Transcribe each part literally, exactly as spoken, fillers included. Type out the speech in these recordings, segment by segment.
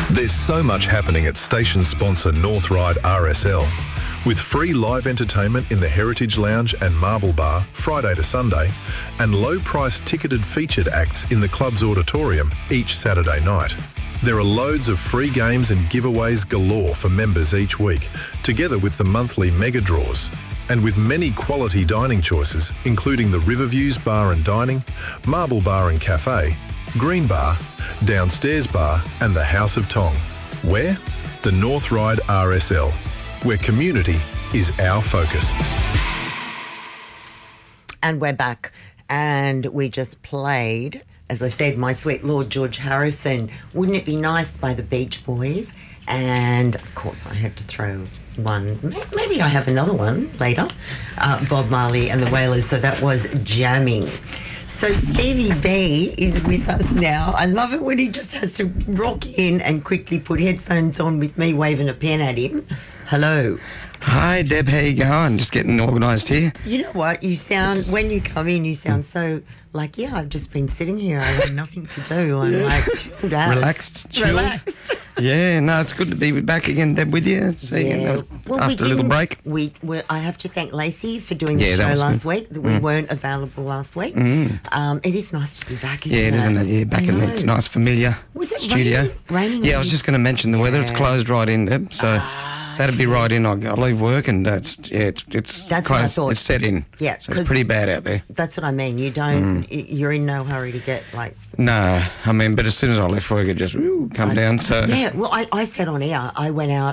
There's so much happening at station sponsor North Ryde R S L. With free live entertainment in the Heritage Lounge and Marble Bar Friday to Sunday, and low-priced ticketed featured acts in the club's auditorium each Saturday night. There are loads of free games and giveaways galore for members each week, together with the monthly mega draws. And with many quality dining choices, including the Riverviews Bar and Dining, Marble Bar and Cafe, Green Bar, Downstairs Bar and the House of Tong. Where? The North Ryde R S L, where community is our focus. And we're back, and we just played, as I said, My Sweet Lord George Harrison, Wouldn't It Be Nice by the Beach Boys. And, of course, I had to throw one. Maybe I have another one later. Uh, Bob Marley and the Wailers, so that was jamming. So Stevie B is with us now. I love it when he just has to rock in and quickly put headphones on with me waving a pen at him. Hello. Hi, Deb. How you going? Just getting organised here. You know what? You sound, when you come in, you sound so like, yeah, I've just been sitting here. I have nothing to do. I'm yeah. like chilled out. Relaxed, chilled. Relaxed. Yeah, no, it's good to be back again, Deb, with you. See, yeah. you well, after we a little break. We, we, I have to thank Lacey for doing the yeah, show last good. week. We mm. weren't available last week. Mm. Um, it is nice to be back, isn't yeah, it? it isn't it? Yeah, back in it's nice, familiar was it studio. Raining? raining yeah, I was just going to mention the weather. yeah. It's closed right in, Deb, so... Ah. That'd be right in. I leave work and uh, it's yeah, it's it's That's close. what I thought. It's set in. Yeah, so it's pretty bad out there. That's what I mean. You don't. Mm. You're in no hurry to get like. No, I mean, but as soon as I left work, it just woo, come I, down. So yeah, well, I, I said on air, I went out.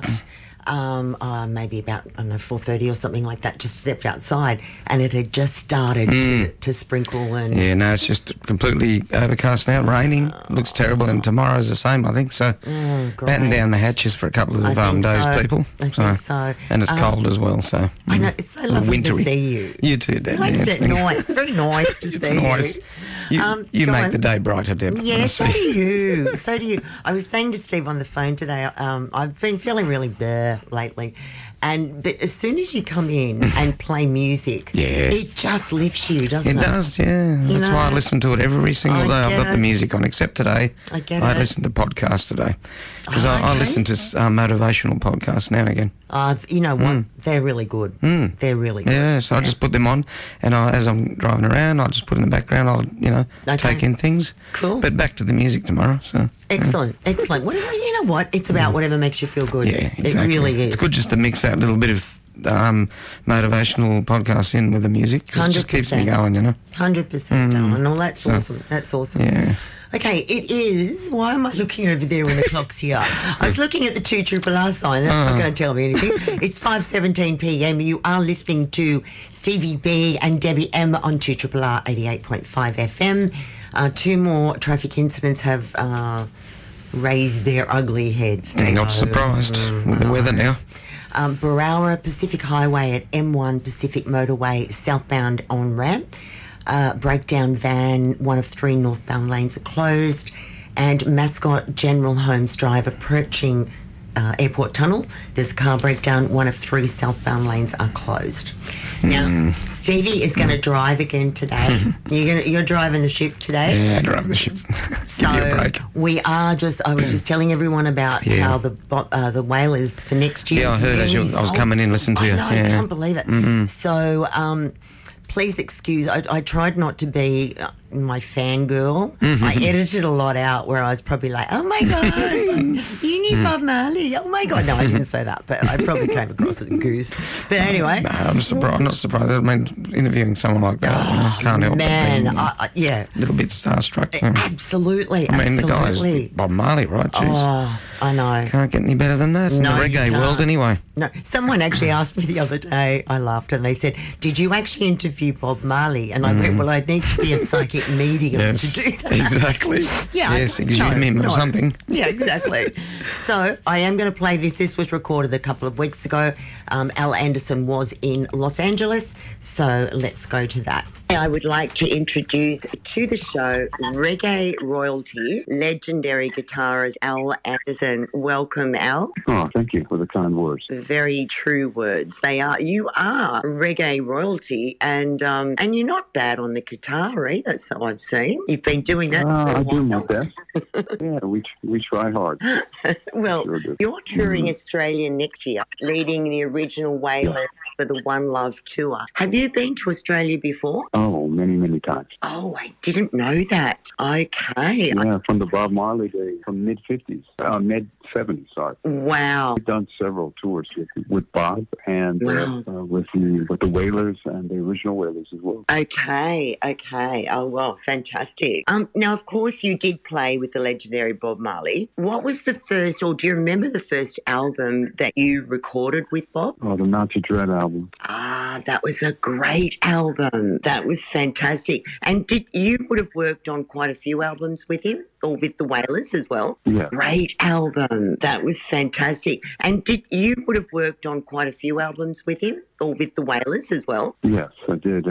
Um, uh, maybe about, I don't know, four thirty or something like that, just stepped outside and it had just started mm. to, to sprinkle. And yeah, no, it's just completely overcast now, raining, oh. looks terrible, and tomorrow's the same, I think, so oh, batten down the hatches for a couple of um, days, so. people. I so, think so. And it's um, cold as well, so. I know, it's so lovely wintry. to see you. You too, Deb. Nice, yeah, to, nice. It's very nice to it's see nice. you. You, um, you make on. the day brighter, Deb. Yeah, so do you. So do you. I was saying to Steve on the phone today, um, I've been feeling really bleh lately. And but as soon as you come in and play music, yeah. it just lifts you, doesn't it? It does, yeah. You That's know, why I listen to it every single I day. I've got it. the music on, except today. I get I it. listen to podcasts today because oh, I, okay. I listen to uh, motivational podcasts now and again. Uh, you know what? Mm. They're really good. Mm. They're really good. Yeah, so yeah. I just put them on, and I, as I'm driving around, I'll just put in the background. I'll, you know, okay. take in things. Cool. But back to the music tomorrow. So excellent, yeah. excellent. Whatever, you know what? It's about whatever makes you feel good. Yeah, exactly. It really is. It's good just to mix that little bit of um, motivational podcasts in with the music. It just keeps me going, you know. Hundred percent, Mm. darling. Oh, that's So, awesome. That's awesome. Yeah. Okay, it is. Why am I looking over there when the clock's here? I was looking at the two triple R sign. That's Uh. not going to tell me anything. It's five seventeen p m. You are listening to Stevie B and Debbie M on two triple R eighty-eight point five F M. Uh, two more traffic incidents have uh, raised their ugly heads. Mm, not surprised Mm, with the weather now. Um, Barowra Pacific Highway at M one Pacific Motorway southbound on ramp. Uh, breakdown van, one of three northbound lanes are closed, and Mascot General Homes Drive approaching uh, Airport Tunnel. There's a car breakdown, one of three southbound lanes are closed. Now, Mm. Stevie is going to drive again today. you're, gonna, you're driving the ship today. Yeah, driving the ship. So Give you a break. we are just. I was just telling everyone about Yeah. how the bo- uh, the Whalers for next year. Yeah, I heard as you, I was coming in, listening to I you. know, yeah. I can't believe it. Mm-hmm. So, um, please excuse. I, I tried not to be uh, my fangirl. Mm-hmm. I edited a lot out where I was probably like, "Oh my god, you need Bob Marley." Oh my god, no, I didn't say that, but I probably came across as a goose. But anyway, No, I'm, surprised, I'm not surprised. I mean, interviewing someone like that, I can't help man, but being I, I, yeah, a little bit starstruck. Yeah. absolutely. I mean, absolutely. the guy's Bob Marley, right? Jeez. Oh, I know. Can't get any better than that in No, the you reggae can't. world anyway. No, someone actually asked me the other day, I laughed, and they said, did you actually interview Bob Marley? And I Mm. went, well, I'd need to be a psychic medium Yes, to do that. exactly. Yeah, yes, I- exhume no, him no. or something. Yeah, exactly. So I am going to play this. This was recorded a couple of weeks ago. Um, Al Anderson was in Los Angeles, so let's go to that. I would like to introduce to the show reggae royalty, legendary guitarist Al Anderson. Welcome, Al. Oh, thank you for the kind words. Very true words. They are. You are reggae royalty, and um, and you're not bad on the guitar either. So I've seen you've been doing that. Uh, for a I do while. my best. Yeah, we we try hard. Well, Sure do. you're touring Mhm. Australia next year, leading the original Wailers for the One Love tour. Have you been to Australia before? Oh, many, many times. Oh, I didn't know that. Okay. Yeah, from the Bob Marley days, from mid fifties, uh, mid seventies. Sorry, Wow. we've done several tours with, with Bob and Wow. uh, uh, with the with the Wailers and the original Wailers as well. Okay, okay. Oh, well, fantastic. Um, now, of course, you did play with the legendary Bob Marley. What was the first, or do you remember the first album that you recorded with Bob? Oh, the Not to Dread album. Ah, that was a great album. That was fantastic. And did you would have worked on quite a few albums with him, or with the Wailers as well? Yeah. Great album. That was fantastic. And did you would have worked on quite a few albums with him, or with the Wailers as well? Yes, I did.